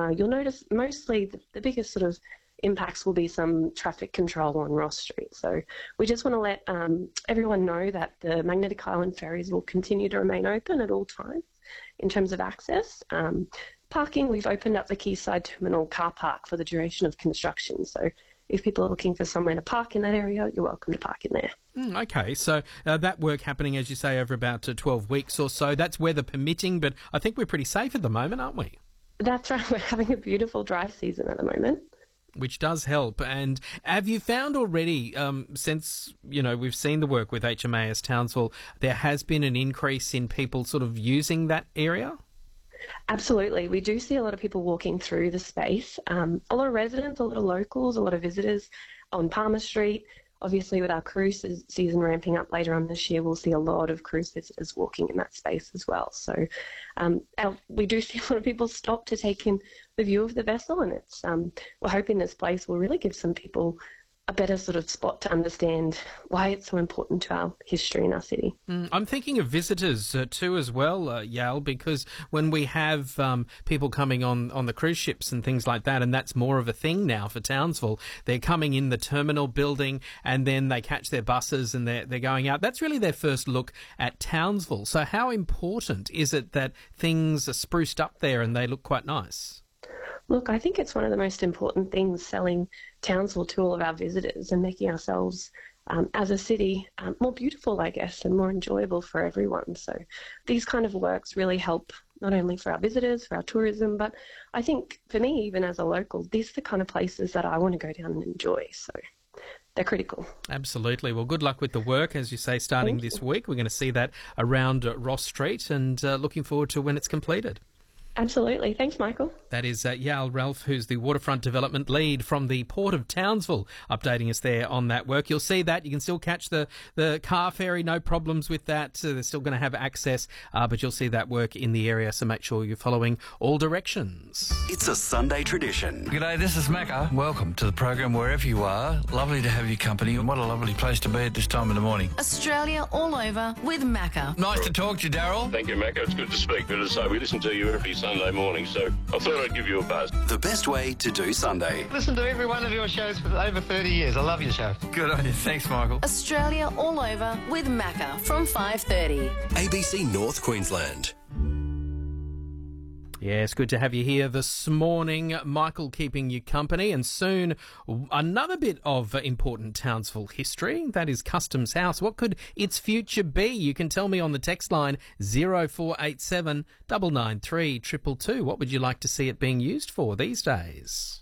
you'll notice mostly the biggest sort of impacts will be some traffic control on Ross Street. So we just want to let everyone know that the Magnetic Island ferries will continue to remain open at all times in terms of access. Parking, we've opened up the Quayside Terminal car park for the duration of construction. So if people are looking for somewhere to park in that area, you're welcome to park in there. Okay, so that work happening, as you say, over about 12 weeks or so. That's weather permitting, but I think we're pretty safe at the moment, aren't we? That's right. We're having a beautiful dry season at the moment. Which does help. And have you found already, since, we've seen the work with HMAS Townsville, there has been an increase in people sort of using that area? Absolutely. We do see a lot of people walking through the space. A lot of residents, a lot of locals, a lot of visitors on Palmer Street. Obviously, with our cruise season ramping up later on this year, we'll see a lot of cruise visitors walking in that space as well. So we do see a lot of people stop to take in the view of the vessel, and it's we're hoping this place will really give some people a better sort of spot to understand why it's so important to our history in our city. I'm thinking of visitors too as well, Yael, because when we have people coming on the cruise ships and things like that, and that's more of a thing now for Townsville, they're coming in the terminal building and then they catch their buses and they're going out. That's really their first look at Townsville. So how important is it that things are spruced up there and they look quite nice? Look, I think it's one of the most important things, selling Townsville to all of our visitors and making ourselves, as a city, more beautiful, I guess, and more enjoyable for everyone. So these kind of works really help not only for our visitors, for our tourism, but I think for me, even as a local, these are the kind of places that I want to go down and enjoy. So they're critical. Absolutely. Well, good luck with the work, as you say, starting this week. We're going to see that around Ross Street, and looking forward to when it's completed. Absolutely. Thanks, Michael. That is Yael Ralph, who's the Waterfront Development Lead from the Port of Townsville, updating us there on that work. You'll see that. You can still catch the car ferry, no problems with that. They're still going to have access, but you'll see that work in the area, so make sure you're following all directions. It's a Sunday tradition. G'day, this is Macca. Welcome to the program wherever you are. Lovely to have your company, and what a lovely place to be at this time of the morning. Australia all over with Macca. Nice to talk to you, Daryl. Thank you, Macca. It's good to speak. But as I say, we listen to you every Sunday morning, so I thought I'd give you a buzz. The best way to do Sunday. Listen to every one of your shows for over 30 years. I love your show. Good on you. Thanks, Michael. Australia all over with Macca from 5:30. ABC North Queensland. Yes, good to have you here this morning. Michael keeping you company, and soon another bit of important Townsville history. That is Customs House. What could its future be? You can tell me on the text line 0487 993 222. What would you like to see it being used for these days?